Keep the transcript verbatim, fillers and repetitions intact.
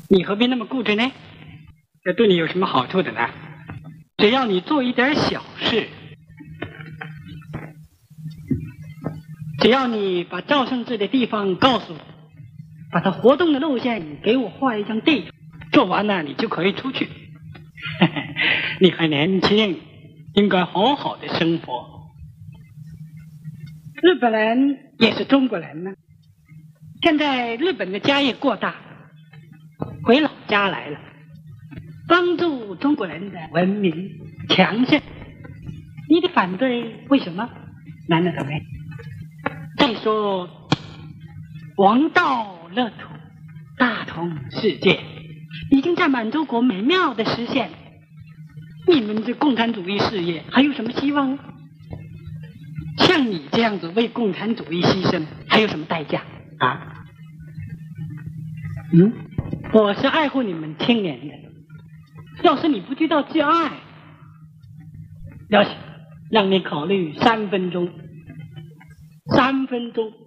你何必那么固执呢？这对你有什么好处的呢？只要你做一点小事，只要你把赵胜志的地方告诉我，把他活动的路线给我画一张地图，做完了你就可以出去。你还年轻，应该好好的生活。日本人也是中国人呢，现在日本的家业过大，回老家来了，帮助中国人的文明强盛。你的反对为什么？难道没？再说，王道乐土，大同世界，已经在满洲国美妙的实现。你们的共产主义事业还有什么希望？像你这样子为共产主义牺牲，还有什么代价啊？嗯，我是爱护你们青年的。要是你不知道自爱，要是让你考虑三分钟，三分钟。